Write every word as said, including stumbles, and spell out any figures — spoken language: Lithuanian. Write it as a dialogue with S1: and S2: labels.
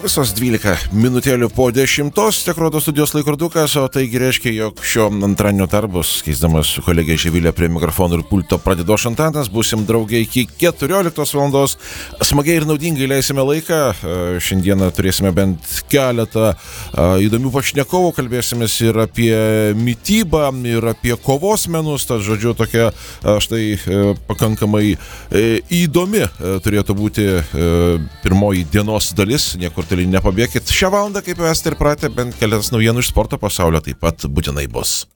S1: Visos dvylika minutėlių po dešimtos, tiek rodo studijos laikrodukas, o taigi reiškia, jog šio antradienio darbus, keisdamas su kolegė Živilė prie mikrofonų ir pulto pradedo Šantantas, būsim draugai iki keturioliktos valandos. Smagiai ir naudingai leisime laiką. Šiandieną turėsime bent keletą įdomių pašnekovų, kalbėsimės ir apie mitybą, ir apie kovos menus, tad žodžiu tokia štai pakankamai įdomi turėtų būti pirmoji dienos dalis. Niekur toli nepabėkit. Šią valandą, kaip esate ir pratę, bent kelias naujienų iš sporto pasaulio taip pat būtinai bus.